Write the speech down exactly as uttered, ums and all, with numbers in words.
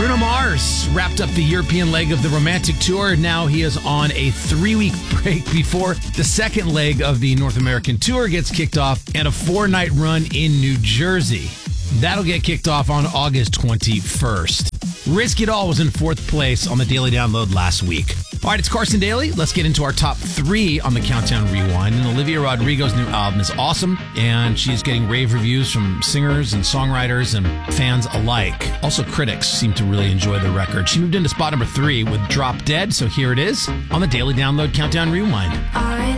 Bruno Mars wrapped up the European leg of the Romantic Tour. Now he is on a three-week break before the second leg of the North American Tour gets kicked off and a four-night run in New Jersey. That'll get kicked off on August twenty-first. Risk It All was in fourth place on the Daily Download last week. All right, it's Carson Daly. Let's get into our top three on the Countdown Rewind. And Olivia Rodrigo's new album is awesome, and she's getting rave reviews from singers and songwriters and fans alike. Also, critics seem to really enjoy the record. She moved into spot number three with Drop Dead, so here it is on the Daily Download Countdown Rewind. I